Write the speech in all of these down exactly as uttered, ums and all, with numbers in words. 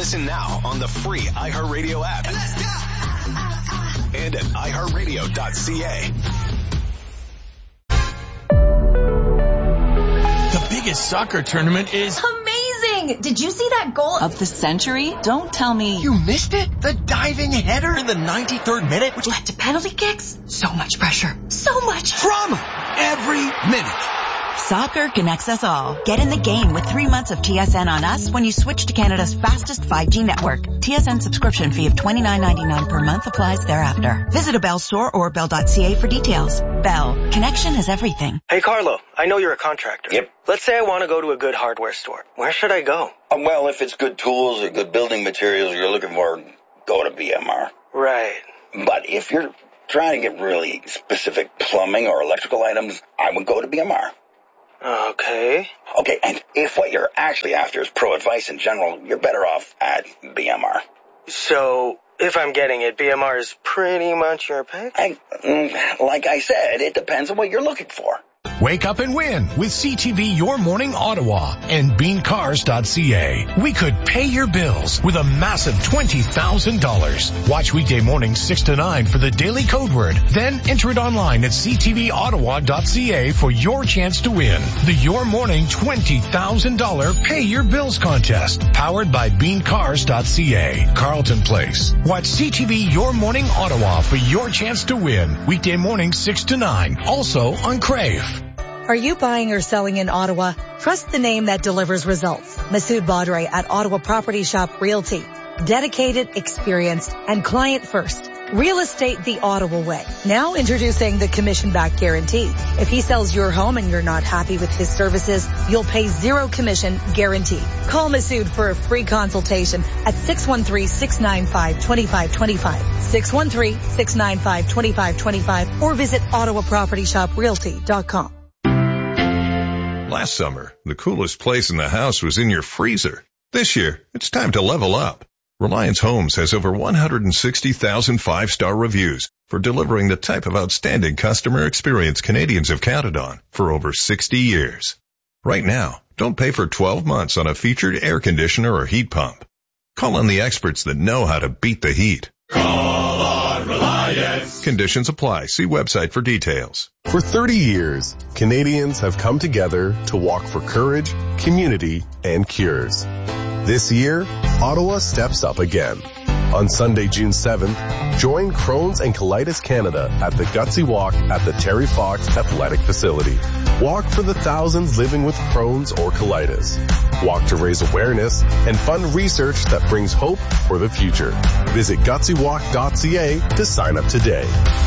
Listen now on the free iHeartRadio app. Let's go! And at i heart radio dot c a. The biggest soccer tournament is amazing! Did you see that goal of the century? Don't tell me you missed it. The diving header in the ninety-third minute, which led to penalty kicks. So much pressure. So much drama. Every minute. Soccer connects us all. Get in the game with three months of T S N on us when you switch to Canada's fastest five G network. T S N subscription fee of twenty-nine ninety-nine per month applies thereafter. Visit a Bell store or bell dot c a for details. Bell. Connection is everything. Hey, Carlo. I know you're a contractor. Yep. Let's say I want to go to a good hardware store. Where should I go? Uh, well, if it's good tools or good building materials you're looking for, go to B M R. Right. But if you're trying to get really specific plumbing or electrical items, I would go to B M R. Okay. Okay, and if what you're actually after is pro advice in general, you're better off at B M R. So, if I'm getting it, B M R is pretty much your pick? I, like I said, it depends on what you're looking for. Wake up and win with C T V Your Morning Ottawa and bean cars dot c a. We could pay your bills with a massive twenty thousand dollars. Watch weekday mornings six to nine for the daily code word. Then enter it online at c t v ottawa dot c a for your chance to win the Your Morning twenty thousand dollars Pay Your Bills contest. Powered by bean cars dot c a. Carlton Place. Watch C T V Your Morning Ottawa for your chance to win. Weekday mornings six to nine. Also on Crave. Are you buying or selling in Ottawa? Trust the name that delivers results. Masood Badre at Ottawa Property Shop Realty. Dedicated, experienced, and client first. Real estate the Ottawa way. Now introducing the commission-back guarantee. If he sells your home and you're not happy with his services, you'll pay zero commission guaranteed. Call Masood for a free consultation at six one three, six nine five, two five two five, six one three, six nine five, two five two five, or visit ottawa property shop realty dot com. Last summer, the coolest place in the house was in your freezer. This year, it's time to level up. Reliance Homes has over one hundred sixty thousand five-star reviews for delivering the type of outstanding customer experience Canadians have counted on for over sixty years. Right now, don't pay for twelve months on a featured air conditioner or heat pump. Call on the experts that know how to beat the heat. Call on Reliance. Conditions apply. See website for details. For thirty years, Canadians have come together to walk for courage, community, and cures. This year, Ottawa steps up again. On Sunday, June seventh, join Crohn's and Colitis Canada at the Gutsy Walk at the Terry Fox Athletic Facility. Walk for the thousands living with Crohn's or colitis. Walk to raise awareness and fund research that brings hope for the future. Visit gutsy walk dot c a to sign up today.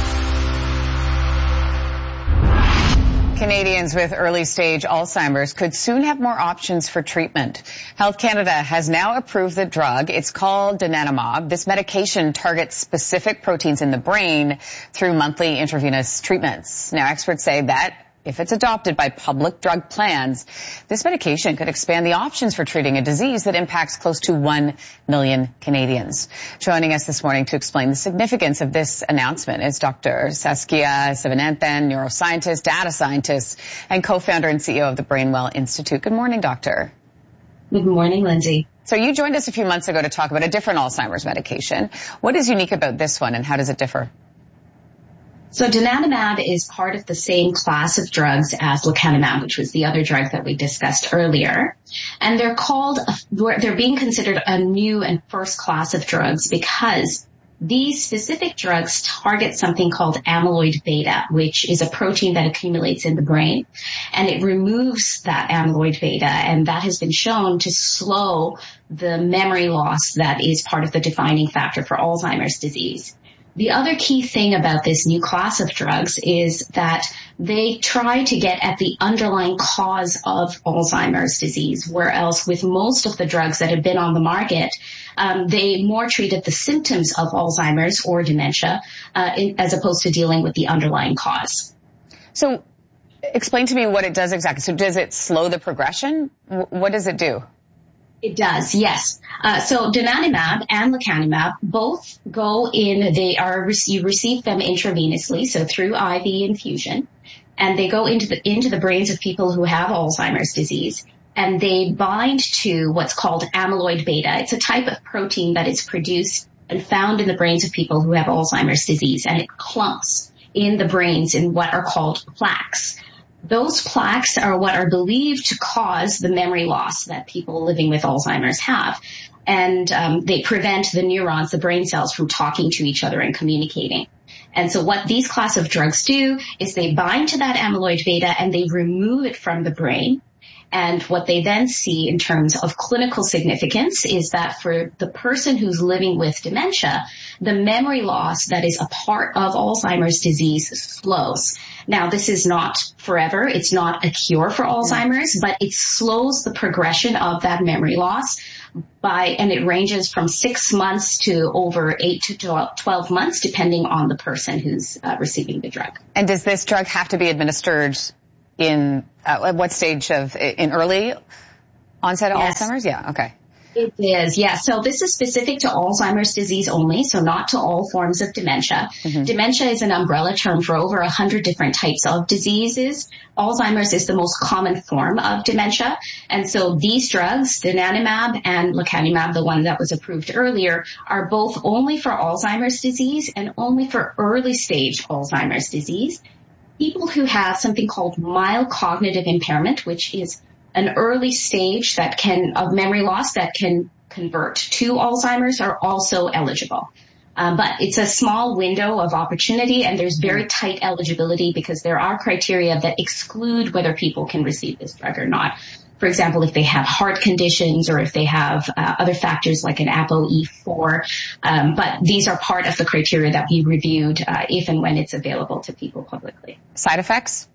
Canadians with early-stage Alzheimer's could soon have more options for treatment. Health Canada has now approved the drug. It's called donanemab. This medication targets specific proteins in the brain through monthly intravenous treatments. Now, experts say that if it's adopted by public drug plans, this medication could expand the options for treating a disease that impacts close to one million Canadians. Joining us this morning to explain the significance of this announcement is Doctor Saskia Sivananthan, neuroscientist, data scientist, and co-founder and C E O of the Brainwell Institute. Good morning, Doctor. Good morning, Lindsay. So you joined us a few months ago to talk about a different Alzheimer's medication. What is unique about this one, and how does it differ? So donanemab is part of the same class of drugs as lecanemab, which was the other drug that we discussed earlier. And they're called, they're being considered a new and first class of drugs because these specific drugs target something called amyloid beta, which is a protein that accumulates in the brain. And it removes that amyloid beta, and that has been shown to slow the memory loss that is part of the defining factor for Alzheimer's disease. The other key thing about this new class of drugs is that they try to get at the underlying cause of Alzheimer's disease, whereas with most of the drugs that have been on the market, um, they more treated the symptoms of Alzheimer's or dementia uh, in, as opposed to dealing with the underlying cause. So explain to me what it does exactly. So does it slow the progression? What does it do? It does, yes. Uh, so donanemab and lecanemab both go in, they are, you receive them intravenously, so through I V infusion, and they go into the, into the brains of people who have Alzheimer's disease. and they bind to what's called amyloid beta. It's a type of protein that is produced and found in the brains of people who have Alzheimer's disease, and it clumps in the brains in what are called plaques. Those plaques are what are believed to cause the memory loss that people living with Alzheimer's have. And um, they prevent the neurons, the brain cells, from talking to each other and communicating. And so what these class of drugs do is they bind to that amyloid beta and they remove it from the brain. And what they then see in terms of clinical significance is that for the person who's living with dementia, the memory loss that is a part of Alzheimer's disease slows. Now, this is not forever. It's not a cure for Alzheimer's, but it slows the progression of that memory loss by, and it ranges from six months to over eight to twelve months, depending on the person who's uh, receiving the drug. And does this drug have to be administered in uh, at what stage of, in early onset of Yes. Alzheimer's? Yeah, okay. It is, yeah. So this is specific to Alzheimer's disease only, so not to all forms of dementia. Mm-hmm. Dementia is an umbrella term for over a hundred different types of diseases. Alzheimer's is the most common form of dementia. And so these drugs, donanemab and lecanemab, the one that was approved earlier, are both only for Alzheimer's disease and only for early stage Alzheimer's disease. People who have something called mild cognitive impairment, which is an early stage that can of memory loss that can convert to Alzheimer's, are also eligible. Um, but it's a small window of opportunity, and there's very tight eligibility because there are criteria that exclude whether people can receive this drug or not. For example, if they have heart conditions or if they have uh, other factors like an A P O E four. Um, but these are part of the criteria that we reviewed uh, if and when it's available to people publicly. Side effects?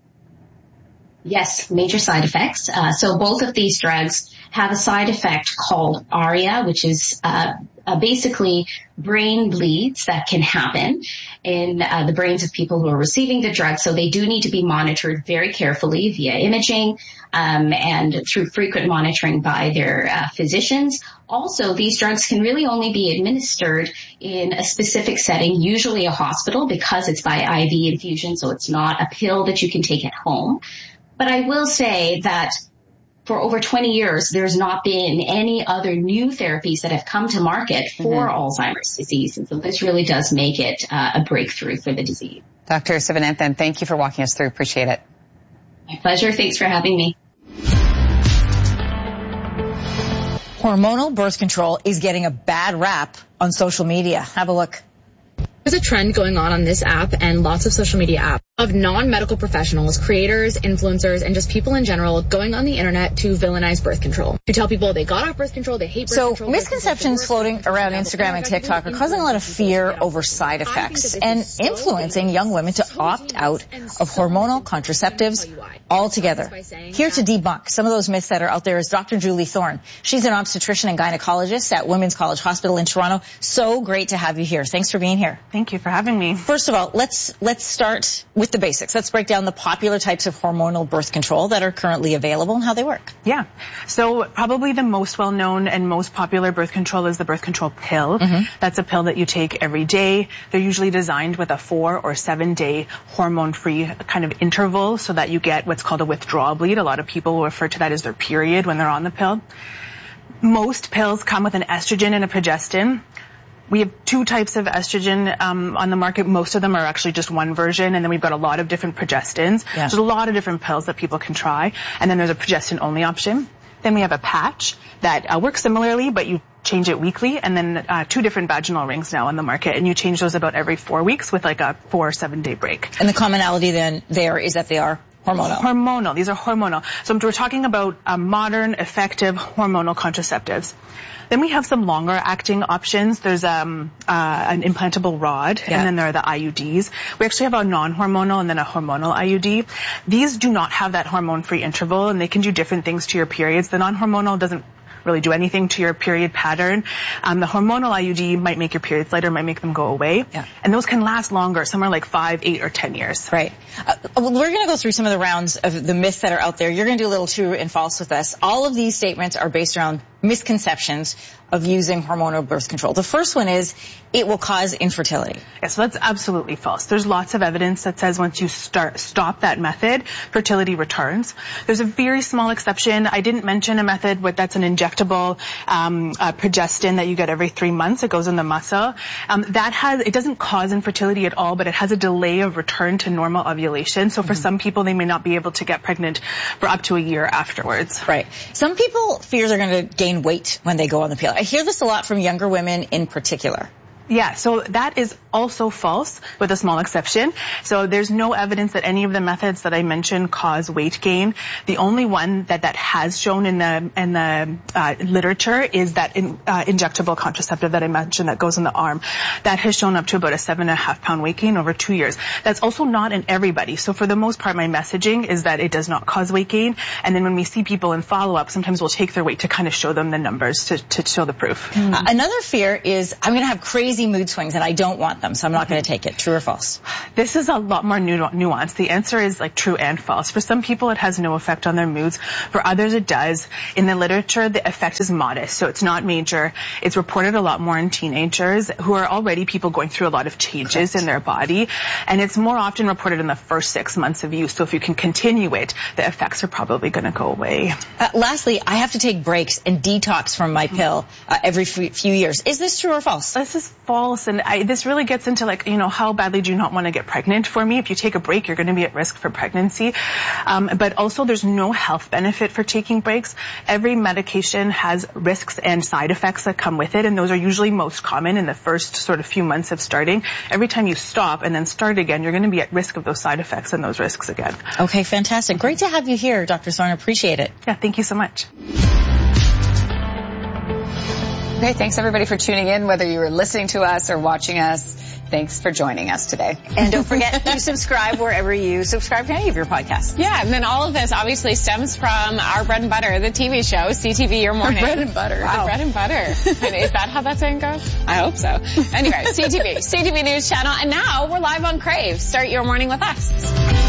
Yes, major side effects. Uh, so both of these drugs have a side effect called ARIA, which is uh, uh, basically brain bleeds that can happen in uh, the brains of people who are receiving the drug. So they do need to be monitored very carefully via imaging um, and through frequent monitoring by their uh, physicians. Also, these drugs can really only be administered in a specific setting, usually a hospital, because it's by I V infusion, so it's not a pill that you can take at home. But I will say that for over twenty years, there's not been any other new therapies that have come to market for mm-hmm. Alzheimer's disease. And so this really does make it uh, a breakthrough for the disease. Doctor Sivananthan, thank you for walking us through. Appreciate it. My pleasure. Thanks for having me. Hormonal birth control is getting a bad rap on social media. Have a look. There's a trend going on on this app and lots of social media apps of non-medical professionals, creators, influencers, and just people in general going on the internet to villainize birth control. To tell people they got off birth control, they hate birth so control. So misconceptions floating around Instagram and TikTok are causing a lot of fear over side effects and influencing young women to opt out of hormonal contraceptives altogether. Here to debunk some of those myths that are out there is Doctor Julie Thorne. She's an obstetrician and gynecologist at Women's College Hospital in Toronto. So great to have you here. Thanks for being here. Thank you for having me. First of all, let's let's start with the basics. Let's break down the popular types of hormonal birth control that are currently available and how they work. Yeah. So probably the most well-known and most popular birth control is the birth control pill. Mm-hmm. That's a pill that you take every day. They're usually designed with a four or seven day hormone-free kind of interval so that you get what's called a withdrawal bleed. A lot of people will refer to that as their period when they're on the pill. Most pills come with an estrogen and a progestin. We have two types of estrogen um, on the market. Most of them are actually just one version, and then we've got a lot of different progestins. Yeah. There's a lot of different pills that people can try, and then there's a progestin-only option. Then we have a patch that uh, works similarly, but you change it weekly, and then uh, two different vaginal rings now on the market, and you change those about every four weeks with like a four or seven day break. And the commonality then there is that they are hormonal. Hormonal. These are hormonal. So we're talking about uh, modern, effective hormonal contraceptives. Then we have some longer acting options. There's um, uh, an implantable rod, yeah. and then there are the I U Ds. We actually have a non-hormonal and then a hormonal I U D. These do not have that hormone-free interval, and they can do different things to your periods. The non-hormonal doesn't really do anything to your period pattern. Um, the hormonal I U D might make your periods lighter, might make them go away. Yeah. And those can last longer, somewhere like five, eight, or ten years. Right. Uh, we're going to go through some of the rounds of the myths that are out there. You're going to do a little true and false with us. All of these statements are based around misconceptions of using hormonal birth control. The first one is it will cause infertility. Yeah, so that's absolutely false. There's lots of evidence that says once you start stop that method, fertility returns. There's a very small exception. I didn't mention a method with that's an injectable um, uh, progestin that you get every three months. It goes in the muscle. Um, that has it doesn't cause infertility at all, but it has a delay of return to normal ovulation. So for mm-hmm. some people, they may not be able to get pregnant for up to a year afterwards. Right. Some people fear they're going to gain weight when they go on the pill. I hear this a lot from younger women in particular. Yeah, so that is also false with a small exception. So there's no evidence that any of the methods that I mentioned cause weight gain. The only one that that has shown in the in the uh, literature is that in, uh, injectable contraceptive that I mentioned that goes in the arm. That has shown up to about a seven and a half pound weight gain over two years. That's also not in everybody. So for the most part, my messaging is that it does not cause weight gain. And then when we see people in follow-up, sometimes we'll take their weight to kind of show them the numbers to, to show the proof. Mm. Uh, another fear is I'm going to have crazy mood swings and I don't want them, so I'm not going to take it. True or false? This is a lot more nu- nuanced. The answer is like true and false. For some people, it has no effect on their moods. For others, it does. In the literature, the effect is modest, so it's not major. It's reported a lot more in teenagers who are already people going through a lot of changes Correct. In their body, and it's more often reported in the first six months of use. So if you can continue it, the effects are probably going to go away. Uh, lastly, I have to take breaks and detox from my pill uh, every f- few years. Is this true or false? This is false. And I, this really gets into like, you know, how badly do you not want to get pregnant? For me, if you take a break, you're going to be at risk for pregnancy. Um, but also there's no health benefit for taking breaks. Every medication has risks and side effects that come with it. And those are usually most common in the first sort of few months of starting. Every time you stop and then start again, you're going to be at risk of those side effects and those risks again. Okay, fantastic. Great to have you here, Doctor Zorn. Appreciate it. Yeah, thank you so much. Okay, thanks everybody for tuning in, whether you were listening to us or watching us. Thanks for joining us today. And don't forget to subscribe wherever you subscribe to any of your podcasts. Yeah, and then all of this obviously stems from our bread and butter, the T V show, C T V Your Morning. Bread and butter. Wow. The bread and butter. And is that how that saying goes? I hope so. Anyway, C T V, C T V News Channel, and now we're live on Crave. Start your morning with us.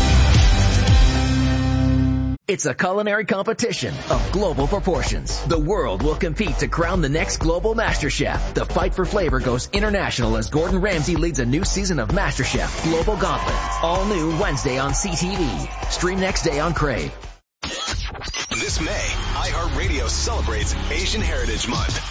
It's a culinary competition of global proportions. The world will compete to crown the next global MasterChef. The fight for flavor goes international as Gordon Ramsay leads a new season of MasterChef Global Gauntlet. All new Wednesday on C T V. Stream next day on Crave. This May, iHeartRadio celebrates Asian Heritage Month.